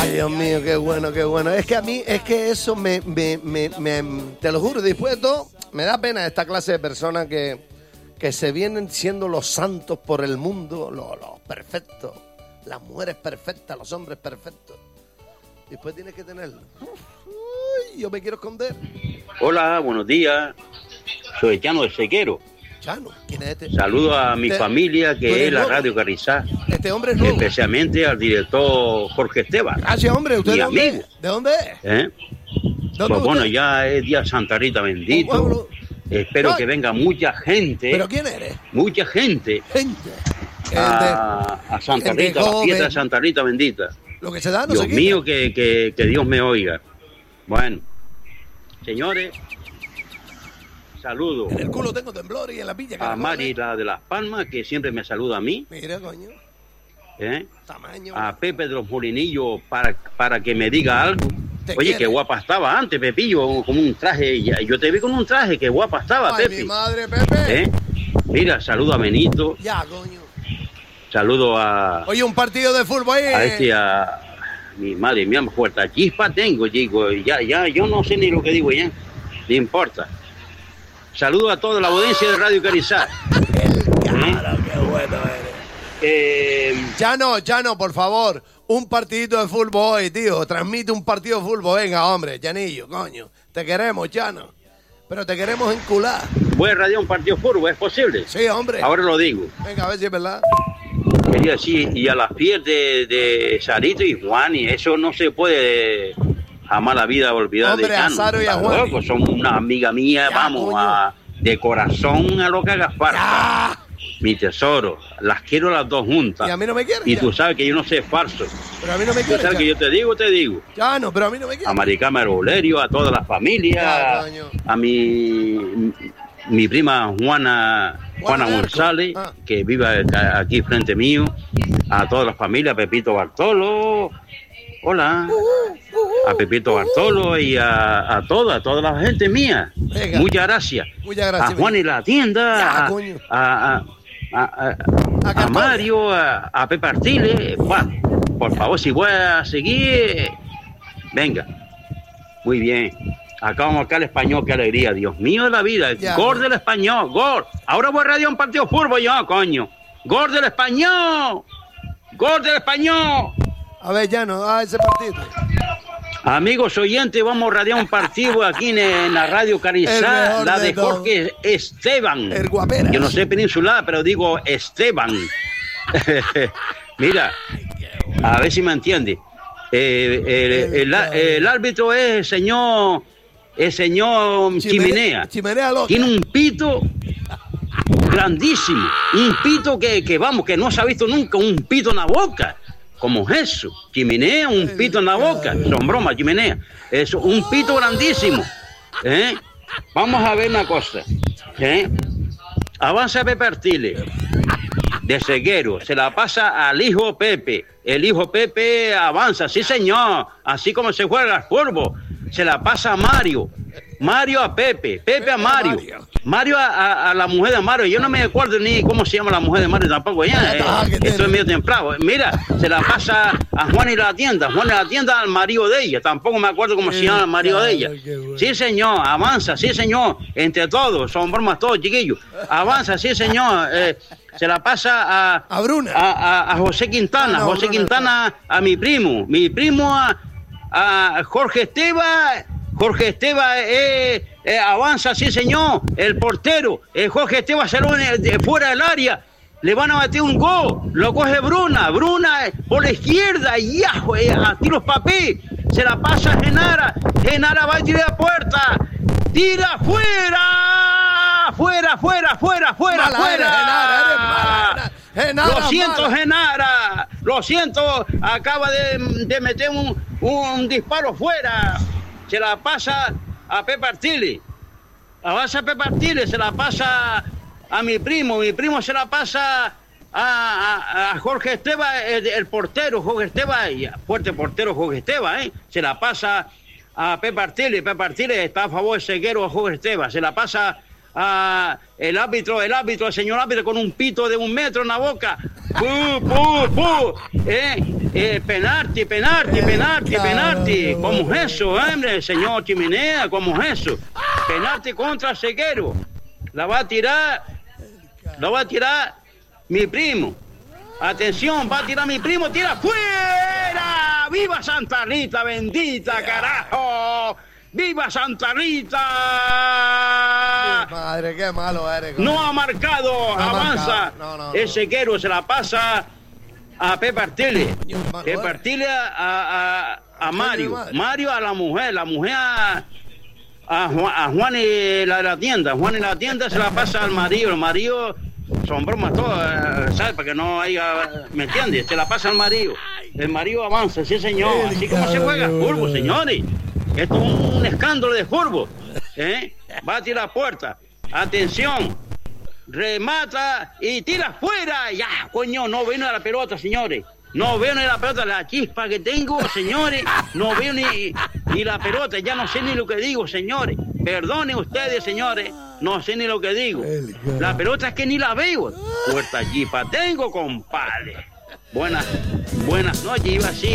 Ay, Dios mío, qué bueno, qué bueno. Es que a mí, es que eso me te lo juro, después de todo, me da pena esta clase de personas que se vienen siendo los santos por el mundo, los perfectos, las mujeres perfectas, los hombres perfectos. Después tienes que tenerlo. Uy, yo me quiero esconder. Hola, buenos días. Soy Chano de Sequero. Chano, ¿quién es este? Saludo a mi familia, que es la Radio Carrizá. Este hombre es nuevo. Especialmente al director Jorge Esteban. Gracias, hombre. ¿Usted mi de dónde amigo. es? ¿De dónde es? Pues bueno, ya es día Santa Rita bendito. Espero que venga mucha gente. ¿Pero quién eres? Mucha gente. A Santa Rita, a la fiesta de Santa Rita bendita. Lo que se da no Dios se quita. mío, que Dios me oiga. Bueno, señores, saludo en el culo tengo temblor y en la pilla a Mari, la de Las Palmas, que siempre me saluda a mí. Mira, coño. Tamaño. A Pepe de los Molinillos para que me diga algo. Oye, qué guapa estaba antes, Pepillo, con un traje. Yo te vi con un traje, qué guapa estaba, Ay, Pepe. mi madre, Pepe. Mira, saludo a Benito. Ya, coño. Saludo a... Oye, un partido de fútbol ahí. A mi madre mía, fuerte chispa tengo, chico. Ya, yo no sé ni lo que digo ya. No importa. Saludo a toda la audiencia de Radio Carrizá. Claro, qué bueno eres. Chano, por favor, un partidito de fútbol hoy, tío. Transmite un partido de fútbol. Venga, hombre, Chanillo, coño. Te queremos, Chano. Pero te queremos encular. Voy a radiar un partido de fútbol, ¿es posible? Sí, hombre. Ahora lo digo. Venga, a ver si es verdad. Quería decir, y a las pies de Sarito y Juan, y eso no se puede jamás la vida olvidar. Hombre, de Chano. a Saro y a Juan. Pues son una amiga mía, ya, vamos, de corazón a lo que haga falta. Mi tesoro, las quiero las dos juntas. Y a mí no me quieres. Y tú sabes que yo no sé falso. Pero a mí no me quieres. Tú sabes que yo te digo. Chano, pero a mí no me quieres. A Maricama Rolerio, a toda la familia, a mi prima Juana González, que vive aquí frente mío, a toda la familia, a Pepito Bartolo, hola, a Pepito Bartolo y a toda la gente mía. Venga. Muchas gracias. A Juan y la tienda, a Mario, a Pepe Artiles. Bueno, por favor, si voy a seguir, venga. Muy bien. Acá vamos acá el Español, qué alegría. Dios mío de la vida. Gol del Español, gol. Ahora voy a radiar un partido de fútbol yo, coño. Gol del Español. Gol del Español. A ver, ese partido. Amigos oyentes, vamos a radiar un partido aquí en la Radio Carrizá, la de Jorge Esteban. El guaperas. Yo no sé peninsular, pero digo Esteban. Mira, a ver si me entiende. El árbitro es el señor Chimenea. Chimenea loca. Tiene un pito grandísimo. Un pito que vamos, que no se ha visto nunca un pito en la boca. Como eso, Chimenea, un pito en la boca. Son bromas, Chimenea. Es un pito grandísimo. Vamos a ver una cosa. Avanza Pepe Artiles, de Seguero. Se la pasa al hijo Pepe. El hijo Pepe avanza, sí señor. Así como se juega el fútbol. Se la pasa a Mario. Mario a Pepe. Pepe a Mario. Mario a la mujer de Mario. Yo no me acuerdo ni cómo se llama la mujer de Mario tampoco. Esto es medio temprano. Mira, se la pasa a Juan y la tienda. Juan y la tienda al marido de ella. Tampoco me acuerdo cómo se llama el marido de ella. Sí, señor. Avanza, sí, señor. Entre todos. Son bromas todos, chiquillos. Avanza, sí, señor. Se la pasa a Bruna. A José Quintana. José Quintana a mi primo. Mi primo a Jorge Esteban. Jorge Esteban avanza, sí señor, el portero, Jorge Esteban salió fuera del área, le van a meter un gol, lo coge Bruna por la izquierda, y a tiros papel, se la pasa a Genara va a tirar a puerta, tira fuera, Genara. Lo siento, acaba de meter un disparo fuera. Se la pasa a Pepe Artiles. Avanza Pepe Artiles, se la pasa a mi primo se la pasa a Jorge Esteban, el portero Jorge Esteban, fuerte portero Jorge Esteban, se la pasa a Pepe Artiles está a favor de Seguero a Jorge Esteban, se la pasa el señor árbitro con un pito de 1 metro en la boca. ¡Pu! Penalti. ¿Cómo es eso, hombre, señor Chimenea? ¿Cómo es eso? Penalti contra Ceguero. La va a tirar mi primo. Atención, va a tirar mi primo, tira fuera. ¡Viva Santa Rita, bendita, carajo! ¡Viva Santa Rita! Madre, qué malo eres. No ha marcado, avanza. No. El Ceguero se la pasa a Pepe Artile. Pepe Artile a Mario. Mario a la mujer a Juan y la tienda. Juan y la tienda se la pasa al marido. El marido son bromas todas, ¿sabes? Para que no haya, ¿me entiendes? Se la pasa al marido. El marido avanza, sí señor. Así como se juega el fútbol, señores. Esto es un escándalo de fútbol. Va a tirar puerta. Atención. Remata y tira fuera. Ya, coño, no veo la pelota, señores. No veo ni la pelota, la chispa que tengo, señores. No veo ni la pelota, ya no sé ni lo que digo, señores. Perdonen ustedes, señores. No sé ni lo que digo. La pelota es que ni la veo. Puerta chispa tengo, compadre. Buenas noches, iba así.